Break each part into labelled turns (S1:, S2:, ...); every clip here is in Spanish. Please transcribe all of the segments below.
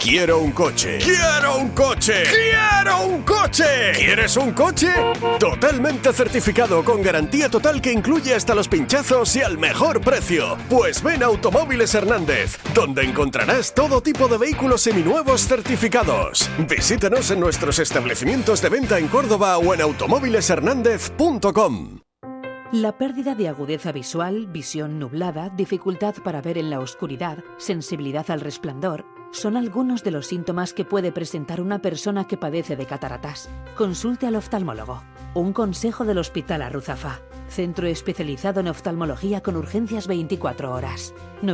S1: Quiero un coche. ¡Quiero un coche! ¡Quiero un coche! ¿Quieres un coche? Totalmente certificado con garantía total que incluye hasta los pinchazos y al mejor precio. Pues ven a Automóviles Hernández, donde encontrarás todo tipo de vehículos seminuevos certificados. Visítanos en nuestros establecimientos de venta en Córdoba o en automóvileshernandez.com.
S2: La pérdida de agudeza visual, visión nublada, dificultad para ver en la oscuridad, sensibilidad al resplandor, son algunos de los síntomas que puede presentar una persona que padece de cataratas. Consulte al oftalmólogo. Un consejo del Hospital Arruzafa. Centro especializado en oftalmología con urgencias 24 horas.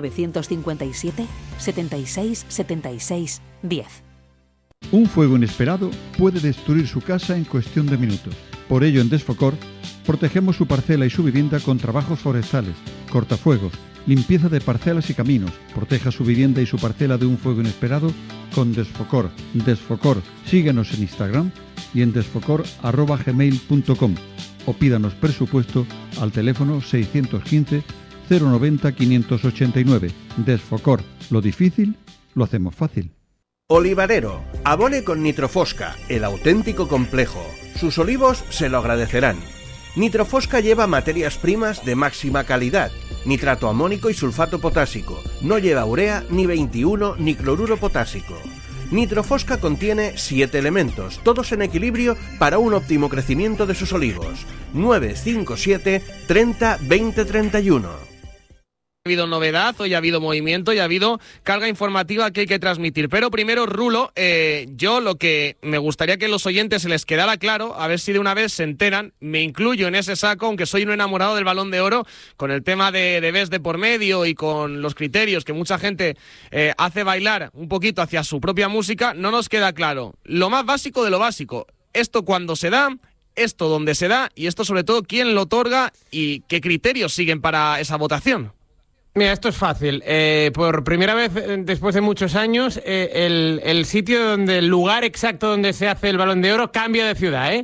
S2: 957 76 76 10.
S3: Un fuego inesperado puede destruir su casa en cuestión de minutos. Por ello, en Desfocor, protegemos su parcela y su vivienda con trabajos forestales, cortafuegos, limpieza de parcelas y caminos. Proteja su vivienda y su parcela de un fuego inesperado con Desfocor. Desfocor. Síguenos en Instagram y en desfocor@gmail.com o pídanos presupuesto al teléfono 615 090 589. Desfocor. Lo difícil lo hacemos fácil.
S4: Olivarero, abone con Nitrofosca, el auténtico complejo. Sus olivos se lo agradecerán. Nitrofosca lleva materias primas de máxima calidad, nitrato amónico y sulfato potásico. No lleva urea, ni 21, ni cloruro potásico. Nitrofosca contiene 7 elementos, todos en equilibrio para un óptimo crecimiento de sus olivos. 957 30 20 31.
S5: Ha habido novedad, hoy ha habido movimiento y ha habido carga informativa que hay que transmitir. Pero primero, Rulo, yo lo que me gustaría que los oyentes se les quedara claro, a ver si de una vez se enteran, me incluyo en ese saco, aunque soy un enamorado del Balón de Oro, con el tema de BES de por medio y con los criterios que mucha gente hace bailar un poquito hacia su propia música, no nos queda claro. Lo más básico de lo básico, esto cuándo se da, esto dónde se da y esto sobre todo quién lo otorga y qué criterios siguen para esa votación.
S6: Mira, esto es fácil. Por primera vez después de muchos años, el sitio donde, el lugar exacto donde se hace el Balón de Oro cambia de ciudad,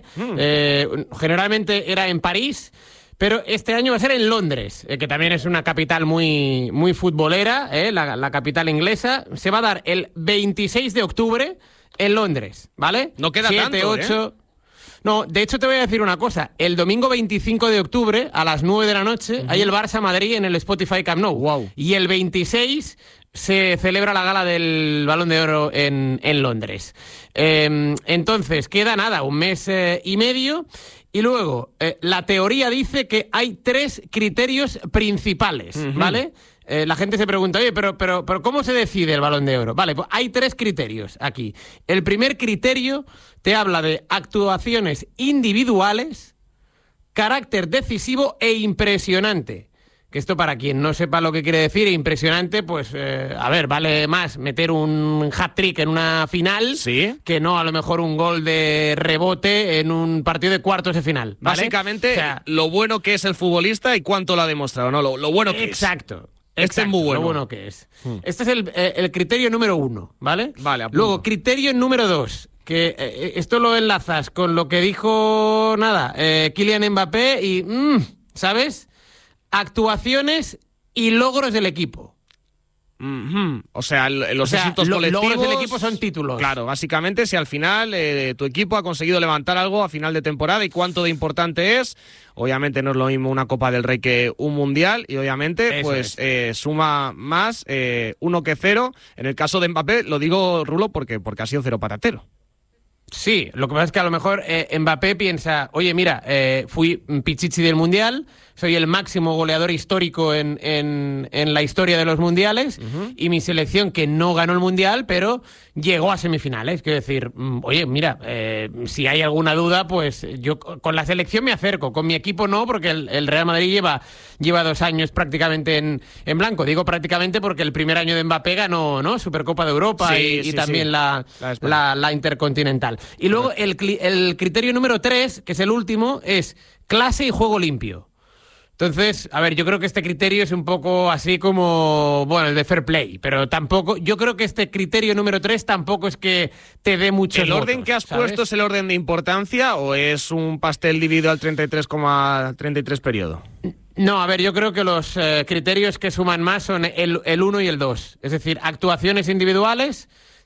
S6: generalmente era en París, pero este año va a ser en Londres, que también es una capital muy, muy futbolera, la capital inglesa. Se va a dar el 26 de octubre en Londres, ¿vale?
S5: No queda
S6: 7,
S5: tanto,
S6: 8... No, de hecho te voy a decir una cosa. El domingo 25 de octubre, a las 9 de la noche, hay el Barça-Madrid en el Spotify Camp Nou.
S5: Wow.
S6: Y el 26 se celebra la gala del Balón de Oro en Londres. Entonces, queda nada, un mes y medio. Y luego, la teoría dice que hay 3 criterios principales, ¿vale? La gente se pregunta, oye, pero ¿cómo se decide el Balón de Oro? Vale, pues hay 3 criterios aquí. El primer criterio te habla de actuaciones individuales, carácter decisivo e impresionante. Que esto, para quien no sepa lo que quiere decir, impresionante, pues, vale más meter un hat-trick en una final, ¿sí?, que no a lo mejor un gol de rebote en un partido de cuartos de final, ¿vale?
S5: Básicamente, o sea, lo bueno que es el futbolista y cuánto lo ha demostrado, ¿no? Lo bueno que
S6: exacto.
S5: es. Este es muy bueno.
S6: Lo bueno que es. Este es el criterio número 1, ¿vale?
S5: Vale, apunto.
S6: Luego, criterio número 2, que esto lo enlazas con lo que dijo, Kylian Mbappé y, ¿sabes? Actuaciones y logros del equipo.
S5: O sea, los éxitos colectivos...
S6: Logros del equipo son títulos.
S5: Claro, básicamente, si al final tu equipo ha conseguido levantar algo a final de temporada y cuánto de importante es. Obviamente no es lo mismo una Copa del Rey que un Mundial y obviamente suma más 1 que 0. En el caso de Mbappé, lo digo, Rulo, porque ha sido 0 patatero.
S6: Sí, lo que pasa es que a lo mejor Mbappé piensa, oye, mira, fui pichichi del Mundial, soy el máximo goleador histórico en la historia de los Mundiales, y mi selección, que no ganó el Mundial, pero llegó a semifinales. Quiero decir, oye, mira, si hay alguna duda, pues yo con la selección me acerco, con mi equipo no, porque el Real Madrid lleva 2 años prácticamente en blanco. Digo prácticamente porque el primer año de Mbappé ganó, ¿no?, Supercopa de Europa y también la Intercontinental. Y luego el criterio número 3, que es el último, es clase y juego limpio. Entonces, a ver, yo creo que este criterio es un poco así como, el de fair play, pero tampoco, yo creo que este criterio número 3 tampoco es que te dé muchos
S5: votos. ¿El orden que has puesto es el orden de importancia o es un pastel dividido al 33,33 periodo?
S6: No, a ver, yo creo que los criterios que suman más son el 1 y el 2. Es decir, actuaciones individuales,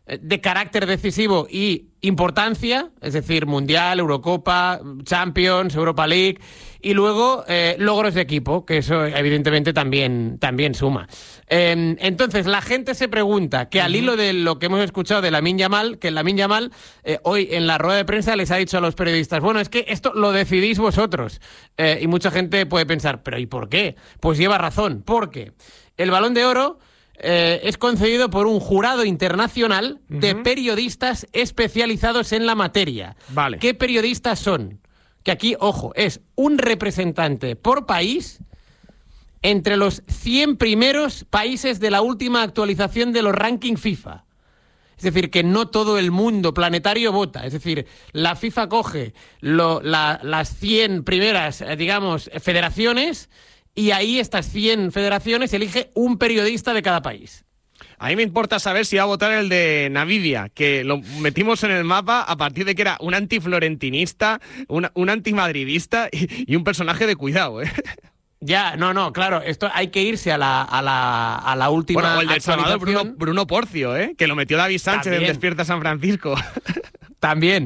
S6: de carácter decisivo y importancia, es decir, Mundial, Eurocopa, Champions, Europa League, y luego logros de equipo, que eso evidentemente también suma. Entonces la gente se pregunta, que al hilo de lo que hemos escuchado de Lamine Yamal, que Lamine Yamal hoy en la rueda de prensa les ha dicho a los periodistas, bueno, es que esto lo decidís vosotros, y mucha gente puede pensar, ¿pero y por qué? Pues lleva razón, porque el Balón de Oro es concedido por un jurado internacional de periodistas especializados en la materia.
S5: Vale.
S6: ¿Qué periodistas son? Que aquí, ojo, es un representante por país entre los 100 primeros países de la última actualización de los rankings FIFA. Es decir, que no todo el mundo planetario vota. Es decir, la FIFA coge las 100 primeras, digamos, federaciones, y ahí estas 100 federaciones elige un periodista de cada país.
S5: A mí me importa saber si va a votar el de Namibia, que lo metimos en el mapa a partir de que era un antiflorentinista, un antimadridista y un personaje de cuidado, ¿eh?
S6: Ya, no, claro, esto hay que irse a la última.
S5: Bueno, o el del Salvador, Bruno Porcio, ¿eh? Que lo metió David Sánchez
S6: También.
S5: en Despierta San Francisco.
S6: También.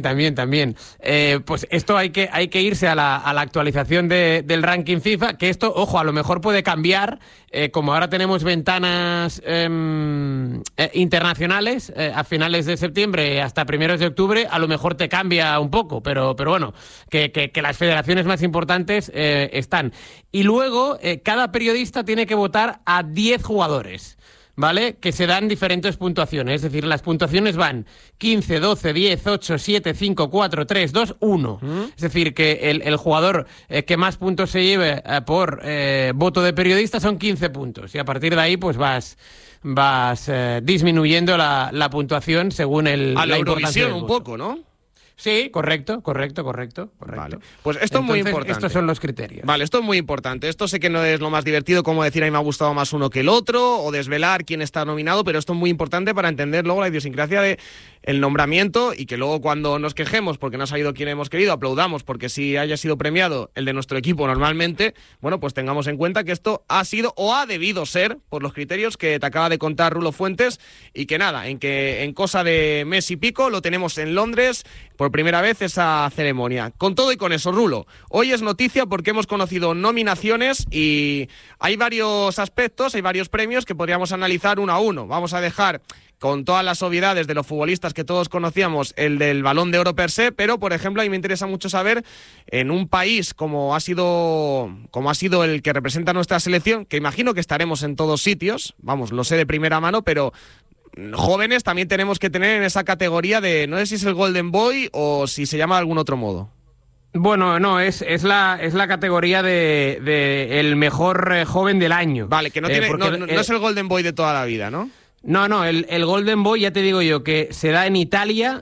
S6: Pues esto hay que irse a la actualización del ranking FIFA, que esto, ojo, a lo mejor puede cambiar, como ahora tenemos ventanas internacionales a finales de septiembre hasta primeros de octubre, a lo mejor te cambia un poco, pero bueno, que las federaciones más importantes están. Y luego, cada periodista tiene que votar a 10 jugadores. ¿Vale? Que se dan diferentes puntuaciones. Es decir, las puntuaciones van 15, 12, 10, 8, 7, 5, 4, 3, 2, 1. Es decir, que el jugador que más puntos se lleve por voto de periodista son 15 puntos. Y a partir de ahí, pues vas disminuyendo la puntuación según
S5: a la
S6: importancia
S5: Eurovisión un poco, ¿no?
S6: Sí, correcto.
S5: Vale. Pues esto es muy importante.
S6: Estos son los criterios.
S5: Vale, esto es muy importante. Esto sé que no es lo más divertido, como decir a mí me ha gustado más uno que el otro, o desvelar quién está nominado, pero esto es muy importante para entender luego la idiosincrasia de el nombramiento, y que luego cuando nos quejemos porque no ha salido quien hemos querido, aplaudamos porque sí haya sido premiado el de nuestro equipo normalmente, bueno, pues tengamos en cuenta que esto ha sido o ha debido ser por los criterios que te acaba de contar Rulo Fuentes, y que nada, en cosa de mes y pico lo tenemos en Londres por primera vez esa ceremonia. Con todo y con eso, Rulo, hoy es noticia porque hemos conocido nominaciones y hay varios aspectos, hay varios premios que podríamos analizar uno a uno. Vamos a dejar con todas las obviedades de los futbolistas que todos conocíamos el del Balón de Oro per se, pero por ejemplo a mí me interesa mucho saber, en un país como ha sido el que representa nuestra selección, que imagino que estaremos en todos sitios, vamos, lo sé de primera mano, pero jóvenes también tenemos que tener en esa categoría de, no sé si es el Golden Boy o si se llama de algún otro modo.
S6: Bueno, no, es la categoría de el mejor joven del año.
S5: Vale, que no es el Golden Boy de toda la vida, ¿no?
S6: No, el Golden Boy, ya te digo yo, que se da en Italia,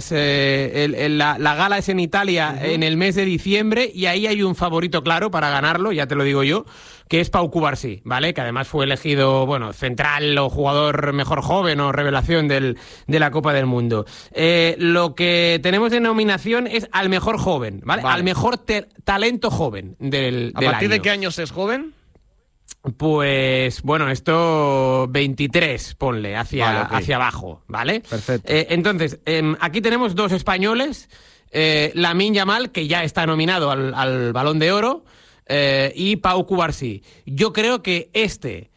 S6: la gala es en Italia en el mes de diciembre, y ahí hay un favorito claro para ganarlo, ya te lo digo yo, que es Pau Cubarsí, ¿vale? Que además fue elegido, bueno, central o jugador mejor joven o revelación de la Copa del Mundo. Lo que tenemos de nominación es al mejor joven, ¿vale? Al mejor talento joven del año.
S5: ¿A partir de qué años es joven?
S6: Pues, bueno, esto 23, ponle, hacia abajo, ¿vale?
S5: Perfecto.
S6: Entonces, aquí tenemos dos españoles, Lamine Yamal, que ya está nominado al Balón de Oro, y Pau Cubarsí. Yo creo que este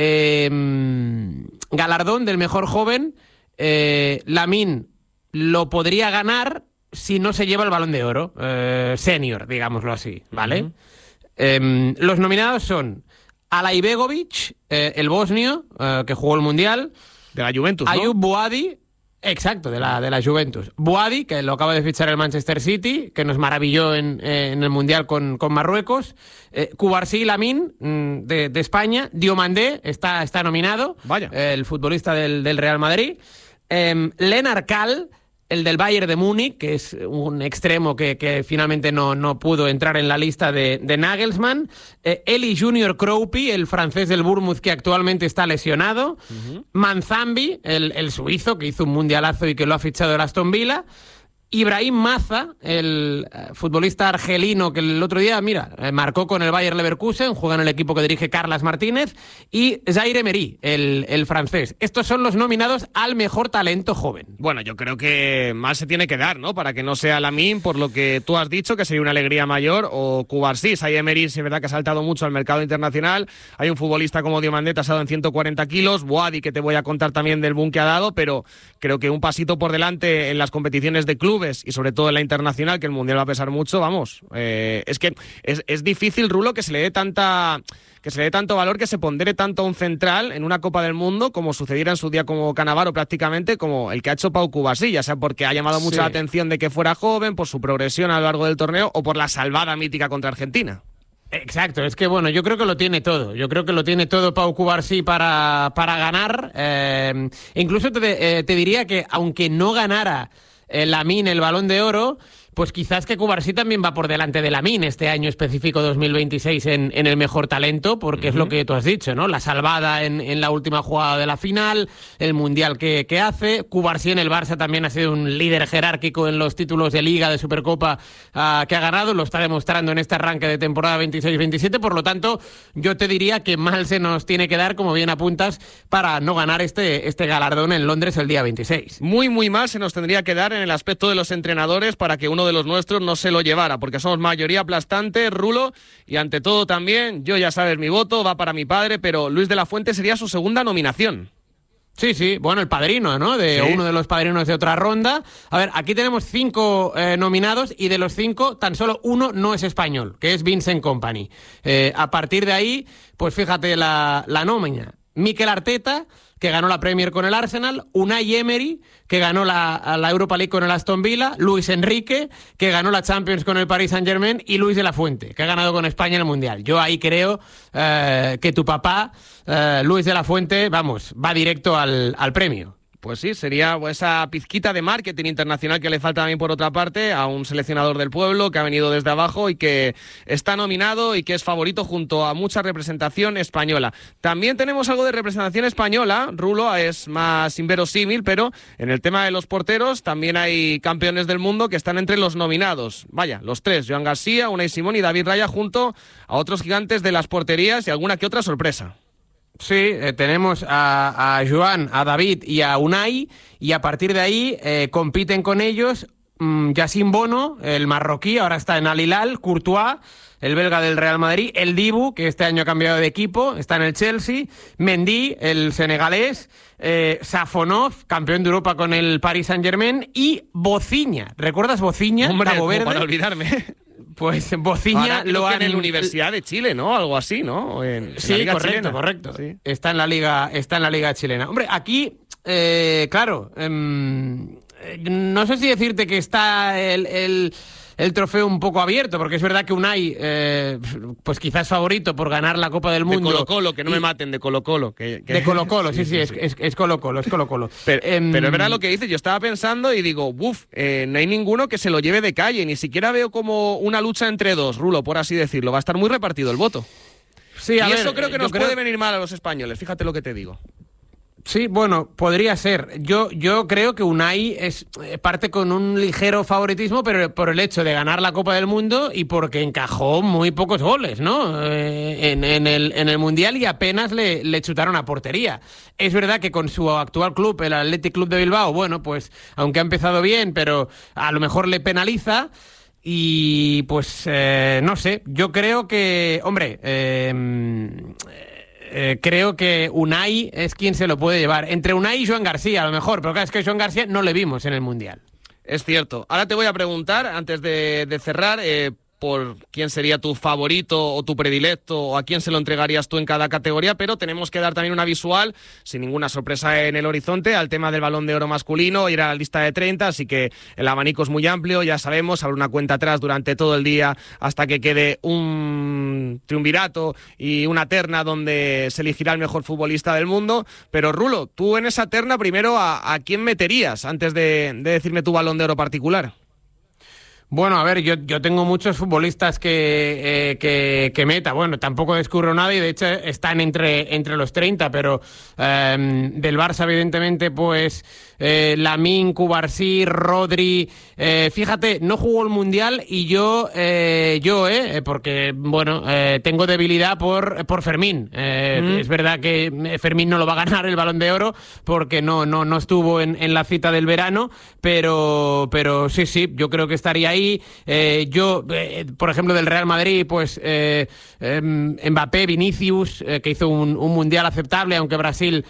S6: galardón del mejor joven, Lamine lo podría ganar si no se lleva el Balón de Oro senior, digámoslo así, ¿vale? Los nominados son Alay Begovic, el bosnio, que jugó el Mundial.
S5: De la Juventus, ¿no?
S6: Ayub Buadi, exacto, de la Juventus. Buadi, que lo acaba de fichar el Manchester City, que nos maravilló en el Mundial con Marruecos. Cubarsí, Lamine, de España. Diomandé está nominado.
S5: Vaya.
S6: El futbolista del Real Madrid. Lennart Kall, el del Bayern de Múnich, que es un extremo que finalmente no pudo entrar en la lista de Nagelsmann. Eli Junior Kroupi, el francés del Bournemouth, que actualmente está lesionado. Manzambi, el suizo, que hizo un mundialazo y que lo ha fichado el Aston Villa. Ibrahim Maza, el futbolista argelino que el otro día, marcó con el Bayer Leverkusen, juega en el equipo que dirige Carles Martínez, y Zaire Emery, el francés. Estos son los nominados al mejor talento joven.
S5: Bueno, yo creo que más se tiene que dar, ¿no? Para que no sea Lamine, por lo que tú has dicho, que sería una alegría mayor, o Cubarsí. Zaire Emery, es verdad que ha saltado mucho al mercado internacional. Hay un futbolista como Diomandé, tasado en 140 kilos, Boadi, que te voy a contar también del boom que ha dado, pero creo que un pasito por delante en las competiciones de club y sobre todo en la internacional, que el Mundial va a pesar mucho, vamos. Es que es difícil, Rulo, que se le dé tanto valor, que se pondere tanto a un central en una Copa del Mundo, como sucediera en su día como Cannavaro prácticamente, como el que ha hecho Pau Cubarsí, ya sea porque ha llamado mucha la atención de que fuera joven, por su progresión a lo largo del torneo, o por la salvada mítica contra Argentina.
S6: Exacto, es que bueno, yo creo que lo tiene todo. Yo creo que lo tiene todo Pau Cubarsí para ganar. Incluso te diría que aunque no ganara Lamine el Balón de Oro, pues quizás que Cubarsí también va por delante de Lamine este año específico 2026 en el mejor talento, porque es lo que tú has dicho, ¿no? La salvada en la última jugada de la final, el Mundial que hace. Cubarsí en el Barça también ha sido un líder jerárquico en los títulos de Liga, de Supercopa que ha ganado, lo está demostrando en este arranque de temporada 26-27, por lo tanto, yo te diría que mal se nos tiene que dar, como bien apuntas, para no ganar este galardón en Londres el día 26.
S5: Muy, muy mal se nos tendría que dar en el aspecto de los entrenadores para que uno de los nuestros no se lo llevara, porque somos mayoría aplastante, Rulo, y ante todo también, yo ya sabes, mi voto va para mi padre, pero Luis de la Fuente sería su segunda nominación.
S6: Sí, bueno, el padrino, ¿no? Uno de los padrinos de otra ronda. A ver, aquí tenemos 5 nominados y de los 5, tan solo uno no es español, que es Vincent Kompany. A partir de ahí, pues fíjate la nómina. Mikel Arteta, que ganó la Premier con el Arsenal, Unai Emery, que ganó la Europa League con el Aston Villa, Luis Enrique, que ganó la Champions con el Paris Saint-Germain, y Luis de la Fuente, que ha ganado con España el Mundial. Yo ahí creo que tu papá, Luis de la Fuente, vamos, va directo al premio.
S5: Pues sí, sería esa pizquita de marketing internacional que le falta también por otra parte a un seleccionador del pueblo que ha venido desde abajo y que está nominado y que es favorito junto a mucha representación española. También tenemos algo de representación española, Rulo, es más inverosímil, pero en el tema de los porteros también hay campeones del mundo que están entre los nominados. Vaya, los 3, Joan García, Unai Simón y David Raya, junto a otros gigantes de las porterías y alguna que otra sorpresa.
S6: Sí, tenemos a Joan, a David y a Unai, y a partir de ahí compiten con ellos Yassine Bono, el marroquí, ahora está en Al Hilal, Courtois, el belga del Real Madrid, el Dibu, que este año ha cambiado de equipo, está en el Chelsea, Mendy, el senegalés, Safonov, campeón de Europa con el Paris Saint-Germain, y Bociña. ¿Recuerdas Bociña?
S5: Hombre,
S6: Cabo Verde.
S5: para olvidarme.
S6: Pues Bociña
S5: lo han en la Universidad de Chile, ¿no? Algo así, ¿no?
S6: Sí,
S5: la Liga
S6: correcto,
S5: chilena.
S6: Correcto.
S5: Sí.
S6: Está en la Liga chilena. Hombre, aquí, claro, no sé si decirte que está el trofeo un poco abierto, porque es verdad que Unai, pues quizás favorito por ganar la Copa del Mundo.
S5: De Colo-Colo, que no me maten, de Colo-Colo.
S6: De Colo-Colo, sí, es Colo-Colo, es Colo-Colo.
S5: Pero es verdad lo que dices, yo estaba pensando y digo, no hay ninguno que se lo lleve de calle, ni siquiera veo como una lucha entre dos, Rulo, por así decirlo, va a estar muy repartido el voto.
S6: Sí,
S5: y eso creo que nos puede venir mal a los españoles, fíjate lo que te digo.
S6: Sí, bueno, podría ser. Yo creo que Unai parte con un ligero favoritismo, pero por el hecho de ganar la Copa del Mundo y porque encajó muy pocos goles, ¿no? En el Mundial, y apenas le chutaron a portería. Es verdad que con su actual club, el Athletic Club de Bilbao, bueno, pues aunque ha empezado bien, pero a lo mejor le penaliza. Y pues no sé, yo creo que, hombre, creo que Unai es quien se lo puede llevar. Entre Unai y Joan García, a lo mejor, pero claro, es que Joan García no le vimos en el Mundial.
S5: Es cierto. Ahora te voy a preguntar, antes de cerrar, por quién sería tu favorito o tu predilecto o a quién se lo entregarías tú en cada categoría, pero tenemos que dar también una visual, sin ninguna sorpresa en el horizonte, al tema del Balón de Oro masculino, ir a la lista de 30, así que el abanico es muy amplio, ya sabemos, habrá una cuenta atrás durante todo el día hasta que quede un triunvirato y una terna donde se elegirá el mejor futbolista del mundo, pero Rulo, tú en esa terna primero, ¿a quién meterías antes de decirme tu Balón de Oro particular?
S6: Bueno, a ver, yo tengo muchos futbolistas que meta. Bueno, tampoco descubro nada y de hecho están entre los 30, pero del Barça, evidentemente, pues Lamine, Cubarsí, Rodri. Fíjate, no jugó el Mundial y yo, porque, bueno, tengo debilidad por Fermín. Es verdad que Fermín no lo va a ganar el Balón de Oro porque no estuvo en la cita del verano, pero sí, yo creo que estaría ahí. Por ejemplo, del Real Madrid, pues Mbappé, Vinicius, que hizo un Mundial aceptable, aunque Brasil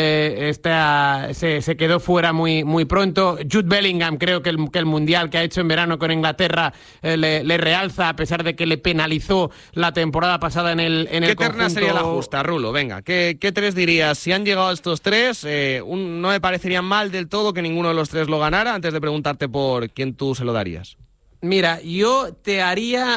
S6: se quedó fuera muy pronto. Jude Bellingham, creo que el Mundial que ha hecho en verano con Inglaterra le realza, a pesar de que le penalizó la temporada pasada en el conjunto.
S5: ¿Qué terna sería la justa, Rulo? Venga, ¿qué tres dirías? Si han llegado estos tres, no me parecería mal del todo que ninguno de los tres lo ganara, antes de preguntarte por quién tú se lo darías.
S6: Mira, yo te haría,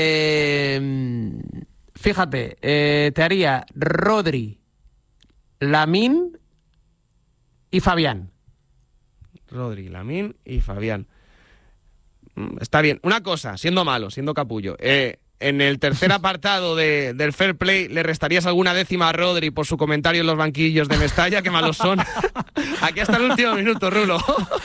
S6: te haría Rodri, Lamine y Fabián.
S5: Rodri, Lamine y Fabián. Está bien. Una cosa, siendo malo, siendo capullo, en el tercer apartado del Fair Play, ¿le restarías alguna décima a Rodri por su comentario en los banquillos de Mestalla? ¡Qué malos son! Aquí hasta el último minuto, Rulo.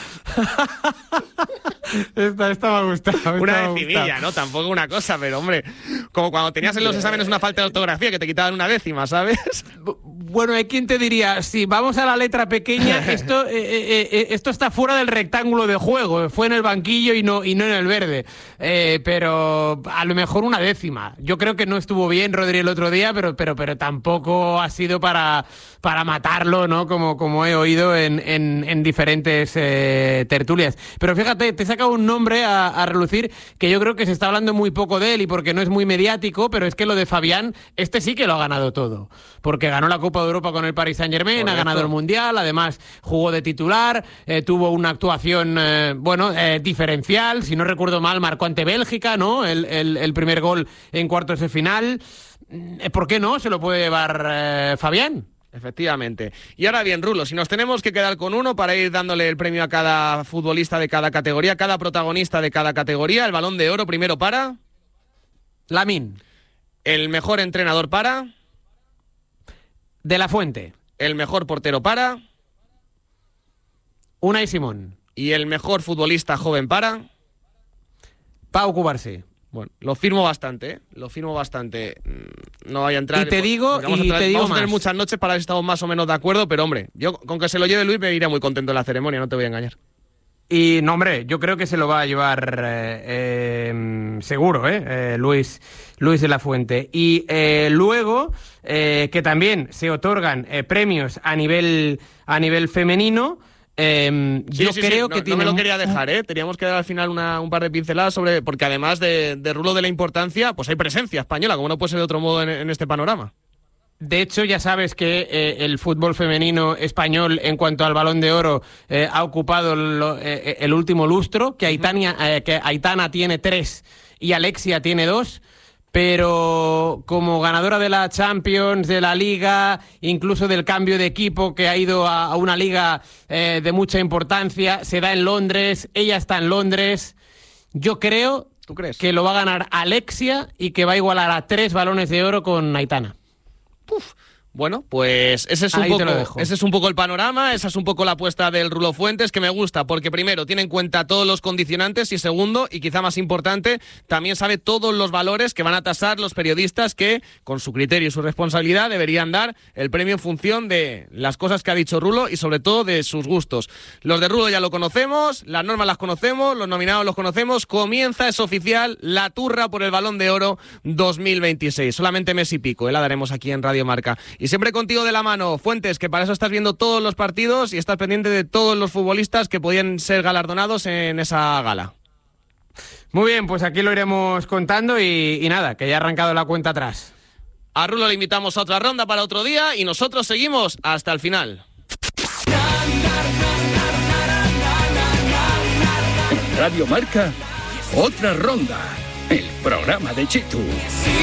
S6: Esta me ha gustado.
S5: Una decimilla, ¿no? Tampoco una cosa, pero hombre, como cuando tenías en los exámenes una falta de ortografía que te quitaban una décima, ¿sabes?
S6: Bueno, hay quien te diría, si vamos a la letra pequeña, esto está fuera del rectángulo de juego, fue en el banquillo y no en el verde. Pero a lo mejor una décima. Yo creo que no estuvo bien Rodri el otro día, pero tampoco ha sido para matarlo, ¿no? Como he oído en diferentes tertulias. Pero fíjate, te he sacado un nombre a relucir que yo creo que se está hablando muy poco de él y porque no es muy mediático, pero es que lo de Fabián, sí que lo ha ganado todo. Porque ganó la Copa de Europa con el Paris Saint-Germain, correcto, ha ganado el Mundial, además jugó de titular, tuvo una actuación, diferencial, si no recuerdo mal, marcó ante Bélgica, ¿no? El primer gol en cuartos de final. ¿Por qué no se lo puede llevar Fabián?
S5: Efectivamente. Y ahora bien, Rulo, si nos tenemos que quedar con uno para ir dándole el premio a cada futbolista de cada categoría, cada protagonista de cada categoría, el Balón de Oro primero para...
S6: Lamine.
S5: El mejor entrenador para...
S6: De la Fuente.
S5: El mejor portero para...
S6: Unai Simón.
S5: Y el mejor futbolista joven para...
S6: Pau Cubarsí.
S5: Bueno, lo firmo bastante, ¿eh? Lo firmo bastante. No voy a entrar...
S6: Y te digo
S5: vamos a tener
S6: más.
S5: Muchas noches para ver si estamos más o menos de acuerdo, pero hombre, yo con que se lo lleve Luis me iré muy contento en la ceremonia, no te voy a engañar.
S6: Y no, hombre, yo creo que se lo va a llevar seguro, Luis de la Fuente. Y luego, que también se otorgan premios a nivel femenino. Yo creo que tiene...
S5: No me lo quería dejar, Teníamos que dar al final un par de pinceladas sobre... Porque además de Rulo de la importancia, pues hay presencia española, como no puede ser de otro modo en este panorama.
S6: De hecho, ya sabes que el fútbol femenino español, en cuanto al Balón de Oro, ha ocupado el último lustro, que Aitana tiene 3 y Alexia tiene 2. Pero como ganadora de la Champions, de la Liga, incluso del cambio de equipo que ha ido a una liga de mucha importancia, se da en Londres, ella está en Londres. Yo creo que lo va a ganar Alexia y que va a igualar a 3 Balones de Oro con Aitana.
S5: Puf. Bueno, pues ese es un poco el panorama, esa es un poco la apuesta del Rulo Fuentes, que me gusta, porque primero tiene en cuenta todos los condicionantes y segundo, y quizá más importante, también sabe todos los valores que van a tasar los periodistas que, con su criterio y su responsabilidad, deberían dar el premio en función de las cosas que ha dicho Rulo y sobre todo de sus gustos. Los de Rulo ya lo conocemos, las normas las conocemos, los nominados los conocemos, comienza, es oficial, la turra por el Balón de Oro 2026. Solamente mes y pico, la daremos aquí en Radio Marca. Y siempre contigo de la mano, Fuentes, que para eso estás viendo todos los partidos y estás pendiente de todos los futbolistas que podían ser galardonados en esa gala.
S6: Muy bien, pues aquí lo iremos contando y nada, que ya ha arrancado la cuenta atrás.
S5: A Rulo le invitamos a otra ronda para otro día y nosotros seguimos hasta el final.
S7: En Radio Marca, otra ronda, el programa de Chitu.